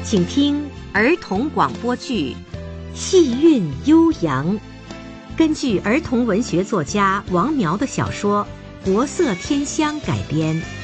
请听儿童广播剧《气韵悠扬》，根据儿童文学作家王苗的小说《国色天香》改编。